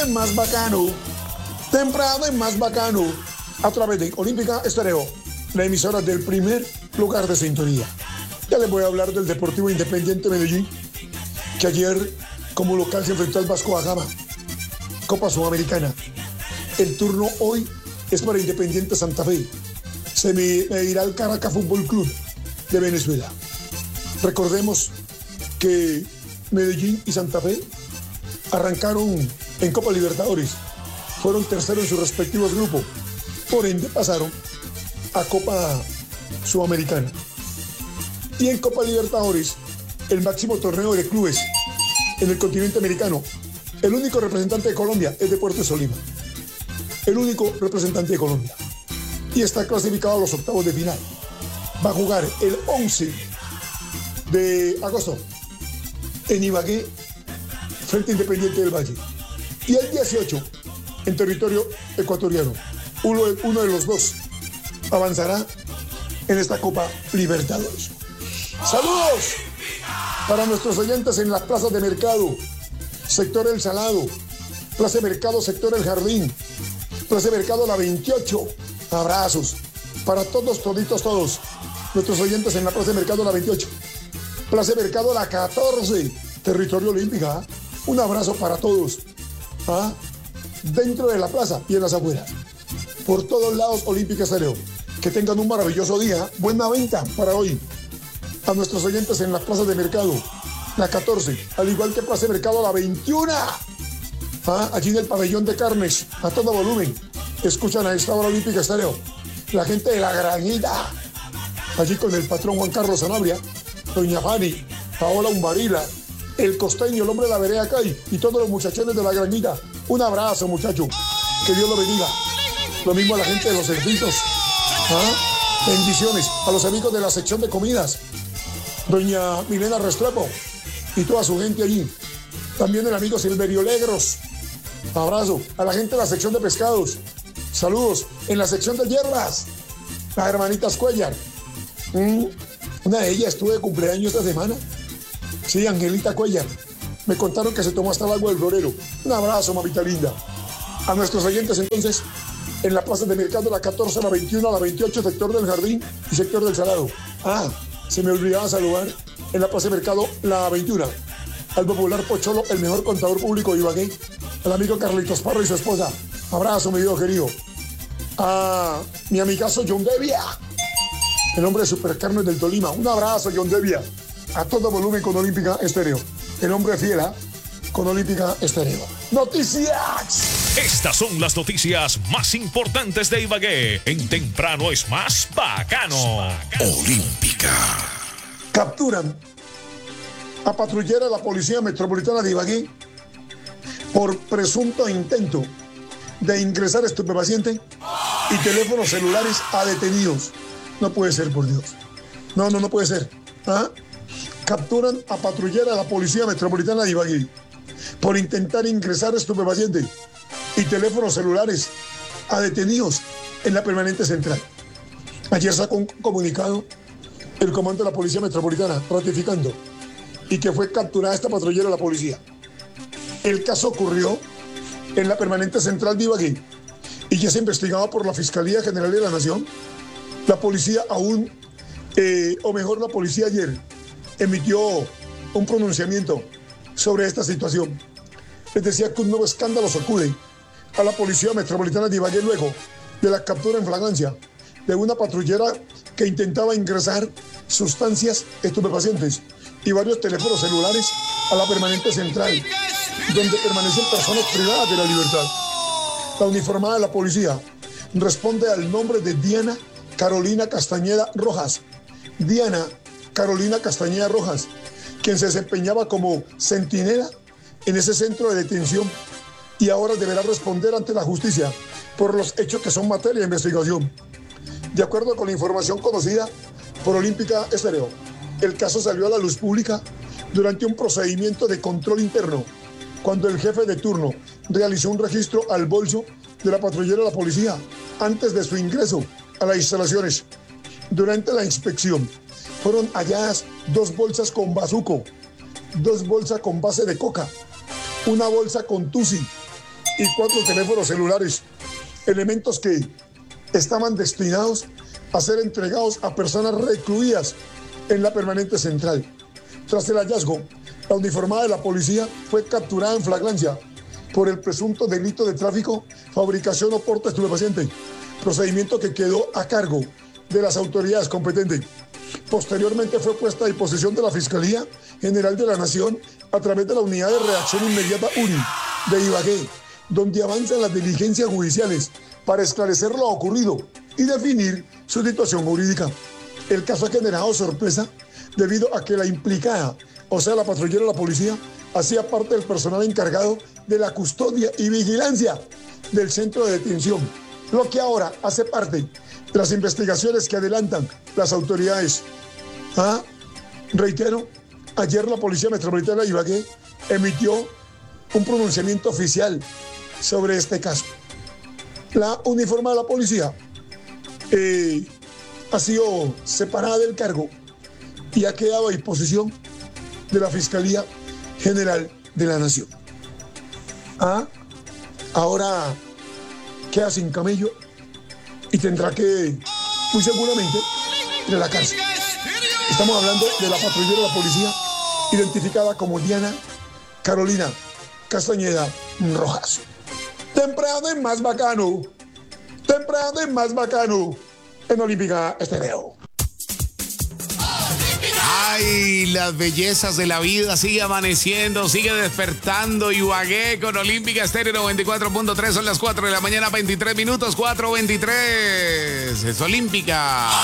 en más bacano. Temprano en más bacano. A través de Olímpica Estéreo, la emisora del primer lugar de sintonía. Ya les voy a hablar del Deportivo Independiente Medellín, que ayer como local se enfrentó al Vasco da Gama, Copa Sudamericana. El turno hoy es para Independiente Santa Fe. Se medirá al Caracas Fútbol Club de Venezuela. Recordemos que Medellín y Santa Fe arrancaron en Copa Libertadores. Fueron terceros en sus respectivos grupos. Por ende pasaron a Copa Sudamericana. Y en Copa Libertadores, el máximo torneo de clubes en el continente americano, el único representante de Colombia es Deportes Tolima. El único representante de Colombia. Y está clasificado a los octavos de final. Va a jugar el 11 de agosto en Ibagué frente a Independiente del Valle. Y el 18 en territorio ecuatoriano. Uno de los dos avanzará en esta Copa Libertadores. Saludos para nuestros oyentes en las plazas de mercado, sector El Salado, plaza de mercado, sector El Jardín, plaza de mercado La 28. Abrazos para todos, todos nuestros oyentes en la plaza de mercado La 28, plaza de mercado La 14, territorio olímpica. Un abrazo para todos, dentro de la plaza y en las afueras. Por todos lados, Olímpica Estéreo. Que tengan un maravilloso día. Buena venta para hoy. A nuestros oyentes en las plazas de mercado, la 14, al igual que plaza de mercado La 21. Allí en el pabellón de carnes, a todo volumen. Escuchan a esta hora Olímpica Estéreo. La gente de La Granjita. Allí con el patrón Juan Carlos Sanabria, doña Fanny, Paola Umbarila, el costeño, el hombre de la vereda Cay y todos los muchachones de La Granjita. Un abrazo, muchacho. Que Dios lo bendiga. Lo mismo a la gente de los servicios. Bendiciones a los amigos de la sección de comidas, doña Milena Restrepo y toda su gente allí. También el amigo Silverio Legros. Abrazo a la gente de la sección de pescados. Saludos en la sección de hierbas. Las hermanitas Cuellar. Una de ellas estuvo de cumpleaños esta semana. Sí, Angelita Cuellar. Me contaron que se tomó hasta el agua del florero. Un abrazo, mamita linda. A nuestros oyentes entonces en la plaza de mercado La 14, La 21, La 28, sector del Jardín y sector del Salado. Se me olvidaba saludar en la plaza de mercado La 21 al popular Pocholo, el mejor contador público de Ibagué, al amigo Carlitos Parro y su esposa. Abrazo, mi Dios querido. A mi amigazo John Devia, el hombre de Supercarnes del Tolima. Un abrazo, John Devia. A todo volumen con Olímpica Estéreo. El hombre fiel con Olímpica Estéreo. ¡Noticias! Estas son las noticias más importantes de Ibagué. En Temprano es más bacano. Olímpica. Capturan a patrullera de la Policía Metropolitana de Ibagué por presunto intento de ingresar estupefaciente y teléfonos celulares a detenidos. No puede ser, por Dios. No puede ser. Capturan a patrullera de la Policía Metropolitana de Ibagué por intentar ingresar estupefaciente y teléfonos celulares a detenidos en la permanente central. Ayer sacó un comunicado el comando de la Policía Metropolitana ratificando y que fue capturada esta patrullera de la policía. El caso ocurrió en la permanente central de Ibagué y ya se investigaba por la Fiscalía General de la Nación. La policía aún, la policía ayer emitió un pronunciamiento sobre esta situación. Les decía que un nuevo escándalo sacude a la Policía Metropolitana de Ibagué luego de la captura en flagrancia de una patrullera que intentaba ingresar sustancias estupefacientes y varios teléfonos celulares a la permanente central, donde permanecen personas privadas de la libertad. La uniformada de la policía responde al nombre de Diana Carolina Castañeda Rojas. Diana Carolina Castañeda Rojas, quien se desempeñaba como centinela en ese centro de detención y ahora deberá responder ante la justicia por los hechos que son materia de investigación. De acuerdo con la información conocida por Olímpica Estéreo, el caso salió a la luz pública durante un procedimiento de control interno, cuando el jefe de turno realizó un registro al bolso de la patrullera de la policía antes de su ingreso a las instalaciones. Durante la inspección fueron halladas 2 bolsas con bazuco, 2 bolsas con base de coca, una bolsa con tusi y 4 teléfonos celulares, elementos que estaban destinados a ser entregados a personas recluidas en la permanente central. Tras el hallazgo, la uniformada de la policía fue capturada en flagrancia por el presunto delito de tráfico, fabricación o porte estupefaciente, procedimiento que quedó a cargo de las autoridades competentes. Posteriormente fue puesta a disposición de la Fiscalía General de la Nación a través de la Unidad de Reacción Inmediata URI de Ibagué, donde avanzan las diligencias judiciales para esclarecer lo ocurrido y definir su situación jurídica. El caso ha generado sorpresa debido a que la implicada, o sea, la patrullera de la policía, hacía parte del personal encargado de la custodia y vigilancia del centro de detención, lo que ahora hace parte de las investigaciones que adelantan las autoridades. Reitero, ayer la Policía Metropolitana de Ibagué emitió un pronunciamiento oficial sobre este caso. La uniformada de la policía ha sido separada del cargo y ha quedado a disposición de la Fiscalía General de la Nación. Ahora queda sin camello y tendrá que, muy seguramente, ir a la cárcel. Estamos hablando de la patrullera de la policía, identificada como Diana Carolina Castañeda Rojas. Temprano y más bacano. Temprano y más bacano en Olímpica Estéreo. Ay, las bellezas de la vida. Sigue amaneciendo, sigue despertando. Ibagué con Olímpica Estéreo 94.3. Son las 4 de la mañana, 23 minutos, 4:23. Es Olímpica.